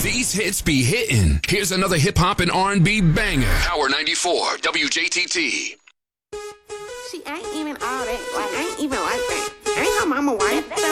These hits be hitting. Here's another hip hop and R&B banger. Power 94, WJTT. She ain't even all that. Like, I ain't even like that. Ain't her mama white.